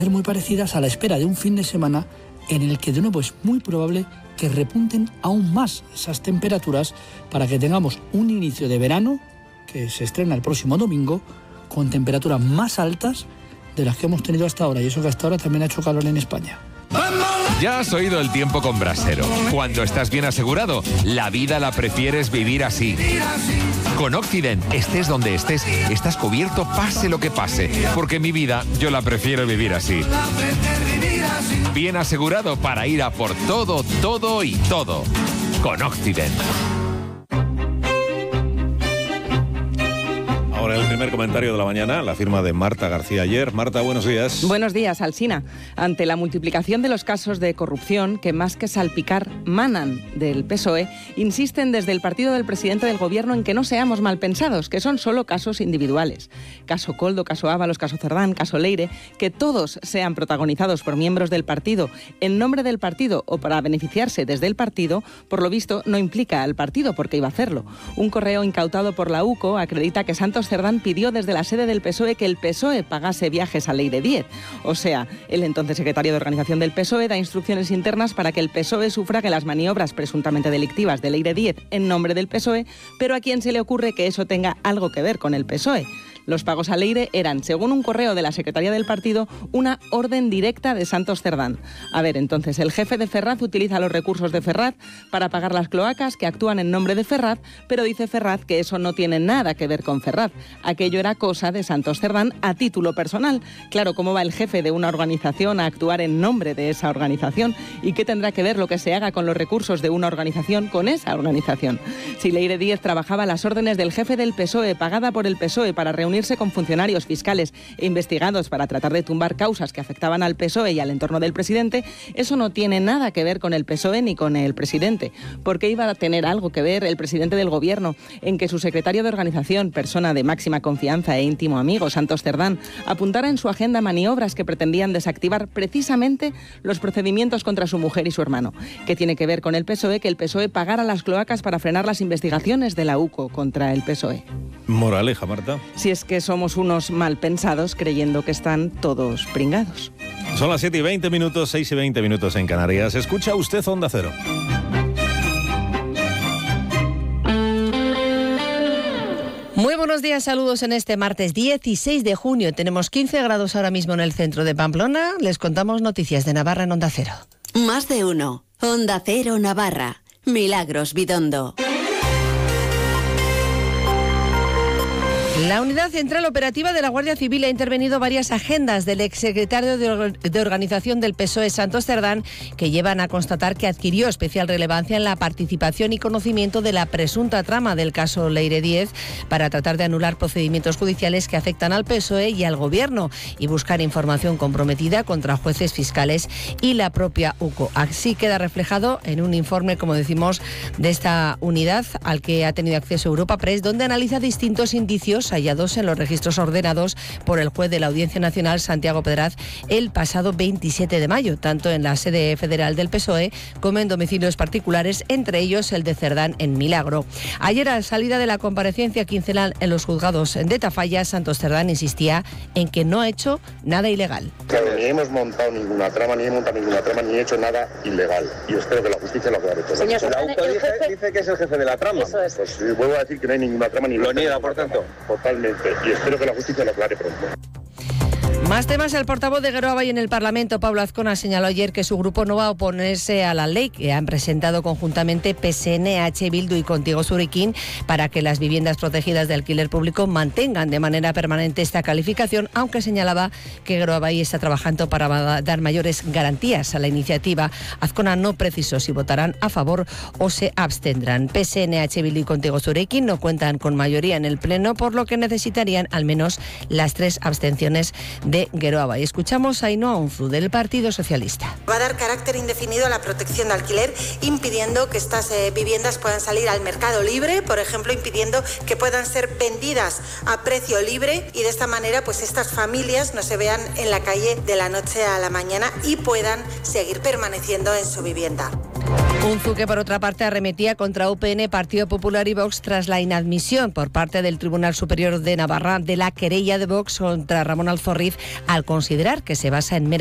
muy parecidas a la espera de un fin de semana en el que de nuevo es muy probable que repunten aún más esas temperaturas para que tengamos un inicio de verano que se estrena el próximo domingo con temperaturas más altas de las que hemos tenido hasta ahora, y eso que hasta ahora también ha hecho calor en España. Ya has oído el tiempo con Brasero. Cuando estás bien asegurado, la vida la prefieres vivir así. Con Occident, estés donde estés, estás cubierto pase lo que pase, porque mi vida yo la prefiero vivir así. Bien asegurado para ir a por todo, todo y todo. Con Occident. Ahora el primer comentario de la mañana, la firma de Marta García Ayer. Marta, buenos días. Buenos días, Alsina. Ante la multiplicación de los casos de corrupción que más que salpicar manan del PSOE, insisten desde el partido del presidente del gobierno en que no seamos malpensados, que son solo casos individuales. Caso Koldo, caso Ábalos, caso Cerdán, caso Leire, que todos sean protagonizados por miembros del partido en nombre del partido o para beneficiarse desde el partido, por lo visto no implica al partido porque iba a hacerlo. Un correo incautado por la UCO acredita que Santos Cerdán pidió desde la sede del PSOE que el PSOE pagase viajes a Leire 10. O sea, el entonces secretario de Organización del PSOE da instrucciones internas para que el PSOE sufrague las maniobras presuntamente delictivas de Leire 10 en nombre del PSOE, pero ¿a quién se le ocurre que eso tenga algo que ver con el PSOE? Los pagos a Leire eran, según un correo de la Secretaría del partido, una orden directa de Santos Cerdán. A ver, entonces, el jefe de Ferraz utiliza los recursos de Ferraz para pagar las cloacas que actúan en nombre de Ferraz, pero dice Ferraz que eso no tiene nada que ver con Ferraz. Aquello era cosa de Santos Cerdán a título personal. Claro, ¿cómo va el jefe de una organización a actuar en nombre de esa organización? ¿Y qué tendrá que ver lo que se haga con los recursos de una organización con esa organización? Si Leire 10 trabajaba a las órdenes del jefe del PSOE, pagada por el PSOE para reunirse con funcionarios fiscales e investigados para tratar de tumbar causas que afectaban al PSOE y al entorno del presidente, eso no tiene nada que ver con el PSOE ni con el presidente. ¿Por qué iba a tener algo que ver el presidente del gobierno en que su secretario de organización, persona de máxima confianza e íntimo amigo, Santos Cerdán, apuntara en su agenda maniobras que pretendían desactivar precisamente los procedimientos contra su mujer y su hermano? ¿Qué tiene que ver con el PSOE que el PSOE pagara las cloacas para frenar las investigaciones de la UCO contra el PSOE? Moraleja, Marta. Si es que somos unos mal pensados creyendo que están todos pringados. Son las 7:20, 6:20 en Canarias. Escucha usted Onda Cero. Muy buenos días, saludos en este martes 16 de junio. Tenemos 15 grados ahora mismo en el centro de Pamplona. Les contamos noticias de Navarra en Onda Cero. Más de uno. Onda Cero Navarra. Milagros Bidondo. La Unidad Central Operativa de la Guardia Civil ha intervenido varias agendas del exsecretario de Organización del PSOE, Santos Cerdán, que llevan a constatar que adquirió especial relevancia en la participación y conocimiento de la presunta trama del caso Leire 10 para tratar de anular procedimientos judiciales que afectan al PSOE y al Gobierno y buscar información comprometida contra jueces, fiscales y la propia UCO. Así queda reflejado en un informe, como decimos, de esta unidad al que ha tenido acceso Europa Press, donde analiza distintos indicios hallados en los registros ordenados por el juez de la Audiencia Nacional, Santiago Pedraz, el pasado 27 de mayo, tanto en la sede federal del PSOE como en domicilios particulares, entre ellos el de Cerdán en Milagro. Ayer, a salida de la comparecencia quincenal en los juzgados de Tafalla, Santos Cerdán insistía en que no ha hecho nada ilegal. Claro, ni hemos montado ninguna trama, ni he hecho nada ilegal. Y espero que la justicia lo aclare todo. Señor, la UCO dice que es el jefe de la trama. Eso es. Pues vuelvo a decir que no hay ninguna trama ni lo niega, por tanto. Totalmente. Y espero que la justicia lo aclare pronto. Más temas. El portavoz de Geroa Bai en el Parlamento, Pablo Azcona, señaló ayer que su grupo no va a oponerse a la ley que han presentado conjuntamente PSN, H. Bildu y Contigo Suriquín para que las viviendas protegidas de alquiler público mantengan de manera permanente esta calificación, aunque señalaba que Geroa Bai está trabajando para dar mayores garantías a la iniciativa. Azcona no precisó si votarán a favor o se abstendrán. PSN, H. Bildu y Contigo Suriquín no cuentan con mayoría en el Pleno, por lo que necesitarían al menos las 3 abstenciones de Geroa Bai. Escuchamos a Ainhoa Unzu, del Partido Socialista. Va a dar carácter indefinido a la protección de alquiler, impidiendo que estas viviendas puedan salir al mercado libre, por ejemplo, impidiendo que puedan ser vendidas a precio libre y de esta manera pues estas familias no se vean en la calle de la noche a la mañana y puedan seguir permaneciendo en su vivienda. Unzu que por otra parte arremetía contra UPN, Partido Popular y Vox tras la inadmisión por parte del Tribunal Superior de Navarra de la querella de Vox contra Ramón Alzorriz al considerar que se basa en